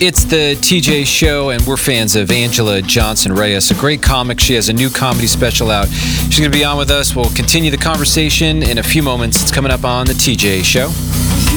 It's the TJ Show, and we're fans of Angela Johnson Reyes, a great comic. She has a new comedy special out. She's going to be on with us. We'll continue the conversation in a few moments. It's coming up on the TJ Show.